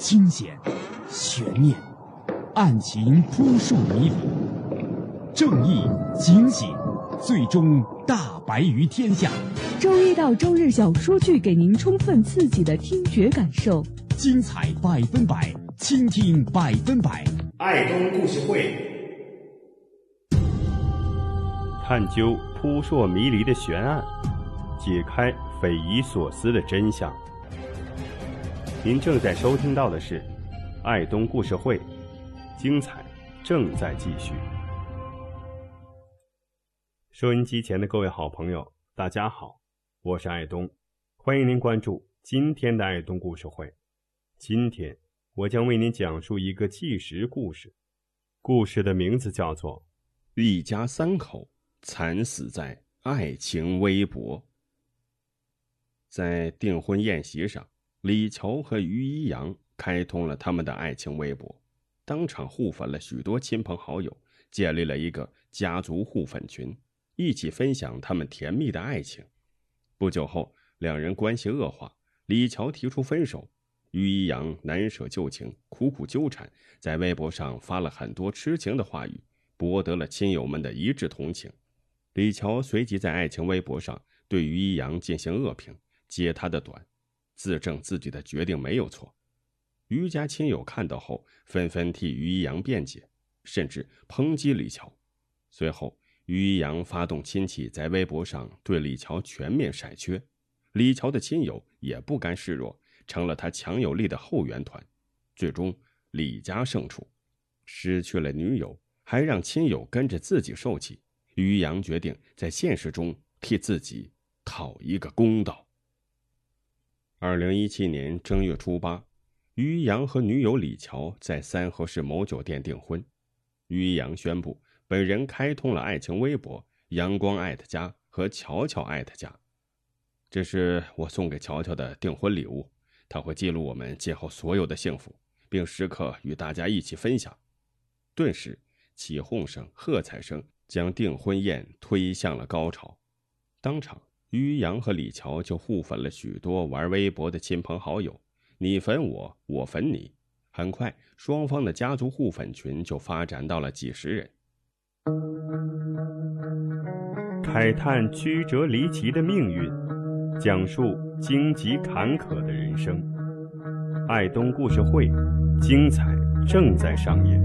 惊险、悬念，案情扑朔迷离，正义、警醒，最终大白于天下。 周一到周日小说剧给您充分刺激的听觉感受， 精彩100%，倾听100%。 爱东故事会， 探究扑朔迷离的悬案，解开匪夷所思的真相。您正在收听到的是爱东故事会，精彩正在继续。收音机前的各位好朋友，大家好，我是爱东，欢迎您关注今天的爱东故事会。今天我将为您讲述一个纪实故事，故事的名字叫做一家三口惨死在爱情微博。在订婚宴席上，李乔和于一阳开通了他们的爱情微博，当场互粉了许多亲朋好友，建立了一个家族互粉群，一起分享他们甜蜜的爱情。不久后，两人关系恶化，李乔提出分手，于一阳难舍旧情，苦苦纠缠，在微博上发了很多痴情的话语，博得了亲友们的一致同情。李乔随即在爱情微博上对于一阳进行恶评，揭他的短，自证自己的决定没有错。于家亲友看到后，纷纷替于一阳辩解，甚至抨击李乔。随后，于一阳发动亲戚在微博上对李乔全面筛缺，李乔的亲友也不甘示弱，成了他强有力的后援团。最终，李家胜出，失去了女友，还让亲友跟着自己受气。于一阳决定在现实中替自己讨一个公道。2017年正月初8，于一阳和女友李乔在三河市某酒店订婚。于一阳宣布本人开通了爱情微博阳光艾特家和乔乔艾特家，这是我送给乔乔的订婚礼物，它会记录我们今后所有的幸福，并时刻与大家一起分享。顿时起哄声、喝彩声将订婚宴推向了高潮。当场于一阳和李乔就互粉了许多玩微博的亲朋好友，你粉我，我粉你。很快，双方的家族互粉群就发展到了几十人。 慨叹曲折离奇的命运，讲述荆棘坎坷的人生。爱东故事会，精彩正在上演。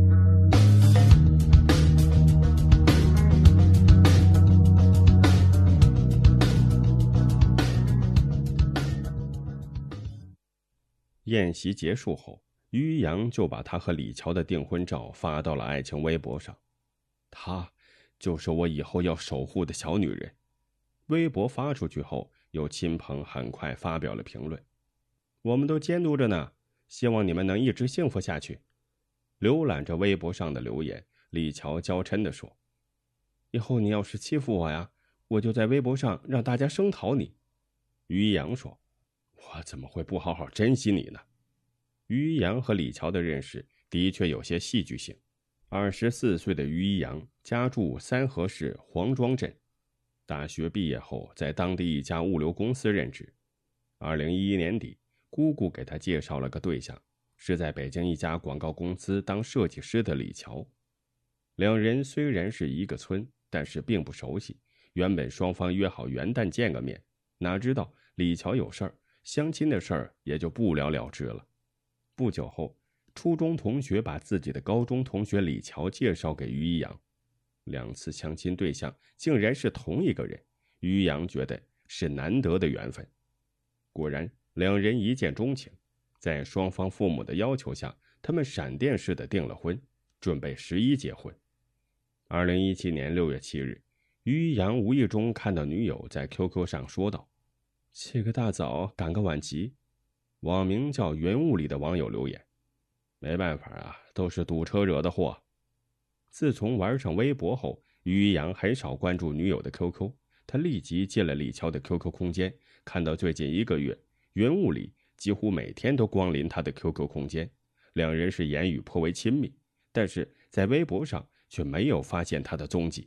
宴席结束后，于一阳就把他和李乔的订婚照发到了爱情微博上。她就是我以后要守护的小女人。微博发出去后，有亲朋很快发表了评论：我们都监督着呢，希望你们能一直幸福下去。浏览着微博上的留言，李乔娇嗔地说：以后你要是欺负我呀，我就在微博上让大家声讨你。于一阳说：我怎么会不好好珍惜你呢？于一阳和李乔的认识的确有些戏剧性。24岁的于一阳家住三河市黄庄镇，大学毕业后在当地一家物流公司任职。2011年底，姑姑给他介绍了个对象，是在北京一家广告公司当设计师的李乔。两人虽然是一个村，但是并不熟悉。原本双方约好元旦见个面，哪知道李乔有事儿，相亲的事儿也就不了了之了。不久后，初中同学把自己的高中同学李乔介绍给于一阳，两次相亲对象竟然是同一个人，于一阳觉得是难得的缘分。果然，两人一见钟情，在双方父母的要求下，他们闪电似的订了婚，准备11结婚。2017年6月7日，于一阳无意中看到女友在 QQ 上说道：起个大早赶个晚集。网名叫原物里的网友留言：没办法啊，都是堵车惹的祸。自从玩上微博后，于一阳很少关注女友的 QQ， 他立即进了李乔的 QQ 空间，看到最近1个月，原物里几乎每天都光临他的 QQ 空间，两人是言语颇为亲密，但是在微博上却没有发现他的踪迹。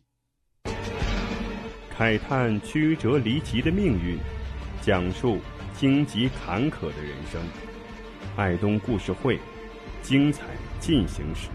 慨叹曲折离奇的命运，讲述荆棘坎坷的人生。 爱东故事会，精彩进行时。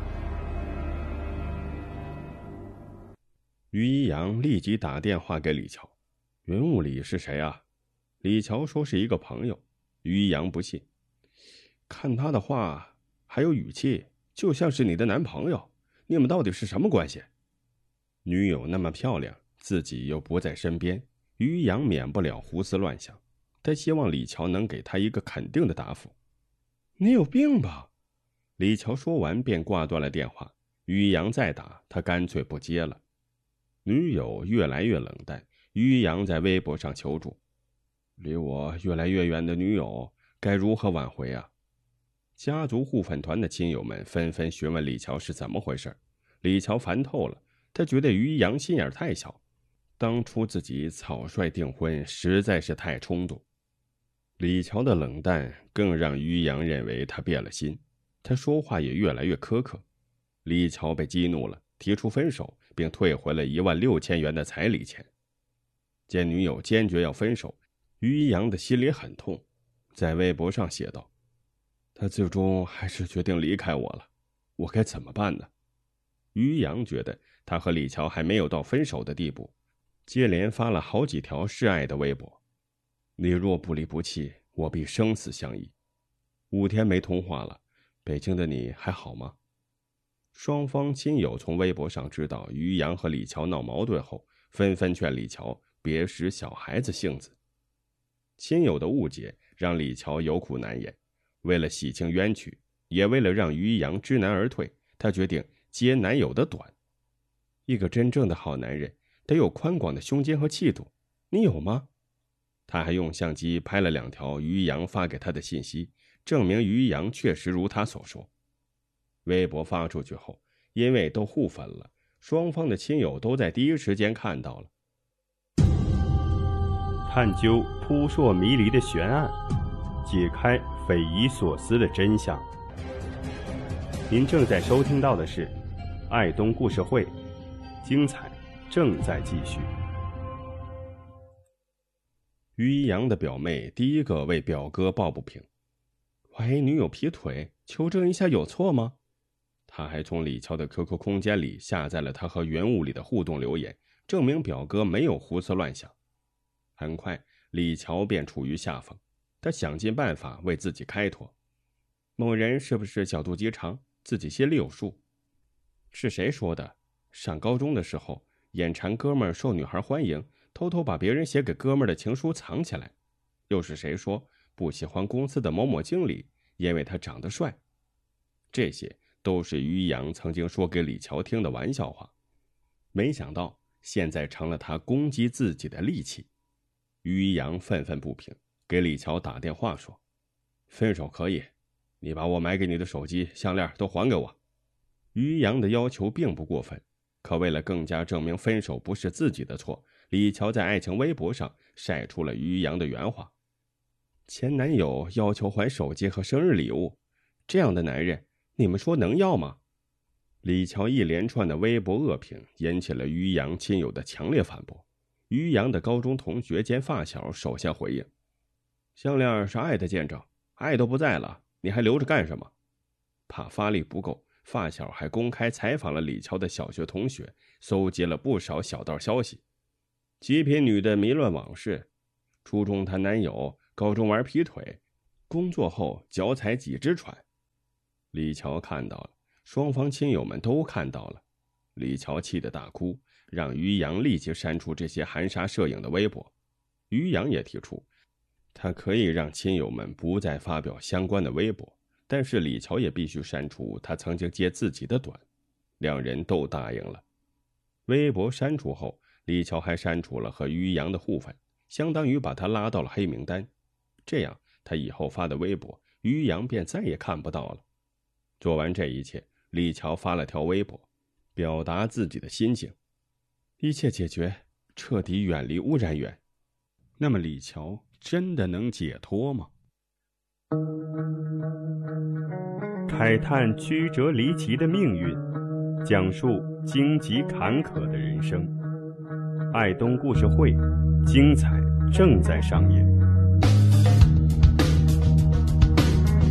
于一阳立即打电话给李乔：“云雾里是谁啊？”李乔说是一个朋友。于一阳不信，看他的话还有语气，就像是你的男朋友，你们到底是什么关系？女友那么漂亮，自己又不在身边，于一阳免不了胡思乱想。他希望李乔能给他一个肯定的答复。你有病吧？李乔说完便挂断了电话。于一阳再打，他干脆不接了。女友越来越冷淡，于一阳在微博上求助：离我越来越远的女友该如何挽回啊？家族互粉团的亲友们纷纷询问李乔是怎么回事。李乔烦透了，他觉得于一阳心眼太小，当初自己草率订婚实在是太冲动。李乔的冷淡更让于一阳认为他变了心，他说话也越来越苛刻。李乔被激怒了，提出分手，并退回了16000元的彩礼钱。见女友坚决要分手，于一阳的心里很痛，在微博上写道：他最终还是决定离开我了，我该怎么办呢？于一阳觉得他和李乔还没有到分手的地步，接连发了好几条示爱的微博。你若不离不弃，我必生死相依。5天没通话了，北京的你还好吗？双方亲友从微博上知道于一阳和李乔闹矛盾后，纷纷劝李乔别使小孩子性子。亲友的误解让李乔有苦难言，为了洗清冤屈，也为了让于一阳知难而退，他决定接男友的短。一个真正的好男人得有宽广的胸襟和气度，你有吗？他还用相机拍了2条于一阳发给他的信息，证明于一阳确实如他所说。微博发出去后，因为都互粉了，双方的亲友都在第一时间看到了。 探究扑朔迷离的悬案，解开匪夷所思的真相。您正在收听到的是爱东故事会，精彩正在继续。 于一阳的表妹第一个为表哥抱不平：怀疑女友劈腿，求证一下有错吗？他还从李乔的 QQ 空间里下载了他和云雾里的互动留言，证明表哥没有胡思乱想。很快，李乔便处于下风，他想尽办法为自己开脱。某人是不是小肚鸡肠，自己心里有数。是谁说的？上高中的时候，眼馋哥们儿受女孩欢迎，偷偷把别人写给哥们儿的情书藏起来。又是谁说不喜欢公司的某某经理，因为他长得帅？这些都是于一阳曾经说给李乔听的玩笑话，没想到现在成了他攻击自己的利器。于一阳愤愤不平，给李乔打电话说：分手可以，你把我买给你的手机、项链都还给我。于一阳的要求并不过分，可为了更加证明分手不是自己的错，李乔在爱情微博上晒出了于一阳的原话：前男友要求还手机和生日礼物，这样的男人你们说能要吗？李乔一连串的微博恶评引起了于一阳亲友的强烈反驳。于一阳的高中同学兼发小首先回应：项链是爱的见证，爱都不在了，你还留着干什么？怕发力不够，发小还公开采访了李乔的小学同学，搜集了不少小道消息。极品女的迷乱往事，初中谈男友，高中玩劈腿，工作后脚踩几只船。李乔看到了，双方亲友们都看到了。李乔气得大哭，让于一阳立即删除这些含沙射影的微博。于一阳也提出，他可以让亲友们不再发表相关的微博，但是李乔也必须删除他曾经接自己的短。2人都答应了。微博删除后，李乔还删除了和于一阳的互粉，相当于把他拉到了黑名单。这样他以后发的微博，于一阳便再也看不到了。做完这一切，李乔发了条微博，表达自己的心境：一切解决，彻底远离污染源。那么李乔真的能解脱吗？ 慨叹曲折离奇的命运，讲述荆棘坎坷的人生。爱东故事会，精彩正在上演。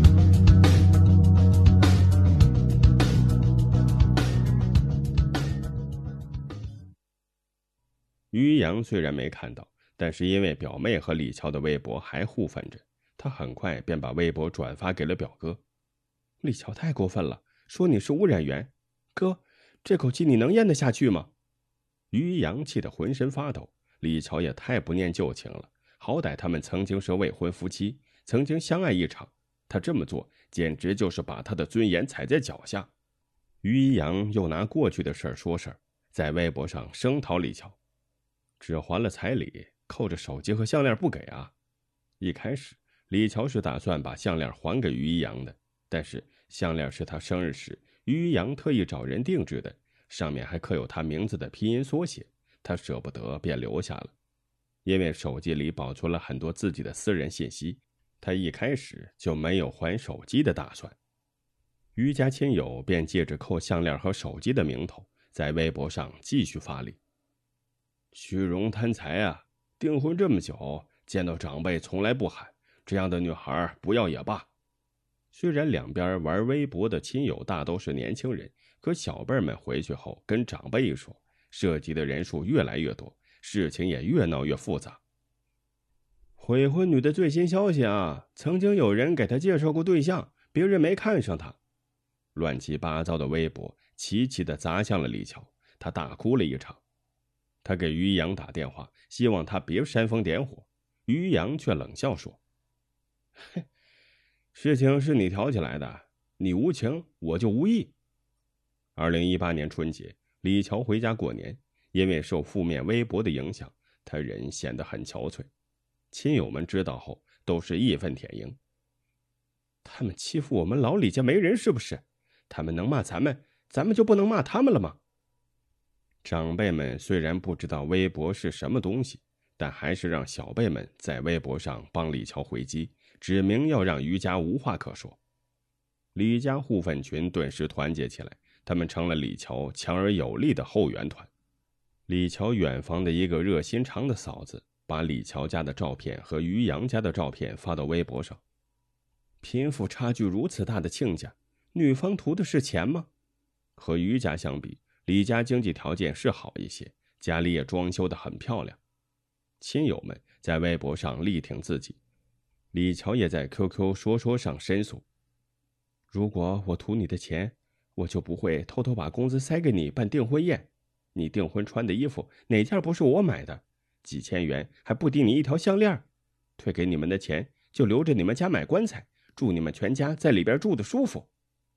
于洋虽然没看到，但是因为表妹和李乔的微博还互粉着，他很快便把微博转发给了表哥。李乔太过分了，说你是污染源。哥，这口气你能咽得下去吗？于洋气得浑身发抖。李乔也太不念旧情了，好歹他们曾经是未婚夫妻，曾经相爱一场，他这么做简直就是把他的尊严踩在脚下。于洋又拿过去的事儿说事儿，在微博上声讨李乔，只还了彩礼，扣着手机和项链不给啊。一开始李乔是打算把项链还给于洋的，但是项链是他生日时于洋特意找人定制的，上面还刻有他名字的拼音缩写，他舍不得便留下了。因为手机里保存了很多自己的私人信息，他一开始就没有还手机的打算。于家亲友便借着扣项链和手机的名头，在微博上继续发力。虚荣贪财啊，订婚这么久，见到长辈从来不喊，这样的女孩不要也罢。虽然两边玩微博的亲友大都是年轻人，可小辈们回去后跟长辈一说，涉及的人数越来越多，事情也越闹越复杂。悔婚女的最新消息啊，曾经有人给她介绍过对象，别人没看上她。乱七八糟的微博齐齐地砸向了李乔，他大哭了一场。他给于洋打电话，希望他别煽风点火。于洋却冷笑说：嘿，事情是你挑起来的，你无情我就无义。2018年春节，李乔回家过年，因为受负面微博的影响，他人显得很憔悴。亲友们知道后都是义愤填膺，他们欺负我们老李家没人是不是？他们能骂咱们，咱们就不能骂他们了吗？长辈们虽然不知道微博是什么东西，但还是让小辈们在微博上帮李乔回击，指明要让于家无话可说。李家互粉群顿时团结起来，他们成了李乔强而有力的后援团。李乔远房的一个热心肠的嫂子把李乔家的照片和于洋家的照片发到微博上。贫富差距如此大的亲家，女方图的是钱吗？和于家相比，李家经济条件是好一些，家里也装修得很漂亮。亲友们在微博上力挺自己，李乔也在 QQ 说上申诉：如果我图你的钱，我就不会偷偷把工资塞给你办订婚宴。你订婚穿的衣服哪件不是我买的？几千元还不抵你一条项链。退给你们的钱就留着你们家买棺材，祝你们全家在里边住得舒服。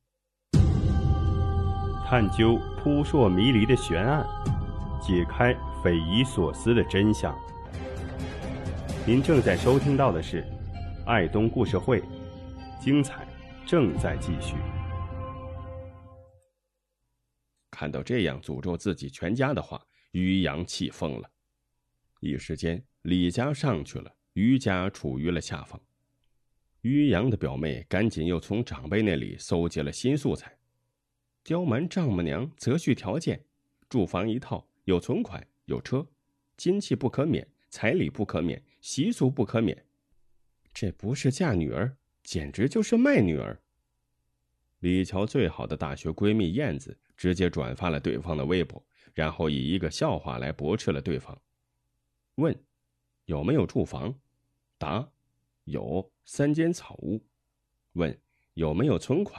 探究扑朔迷离的悬案，解开匪夷所思的真相。您正在收听到的是爱东故事会，精彩正在继续。 看到这样诅咒自己全家的话，于洋气疯了。一时间，李家上去了，于家处于了下风。于洋的表妹赶紧又从长辈那里搜集了新素材。刁蛮丈母娘择婿条件：住房一套，有存款，有车，金器不可免，彩礼不可免，习俗不可免。这不是嫁女儿，简直就是卖女儿。李乔最好的大学闺蜜燕子直接转发了对方的微博，然后以一个笑话来驳斥了对方。问：有没有住房？答：有，3间草屋。问：有没有存款？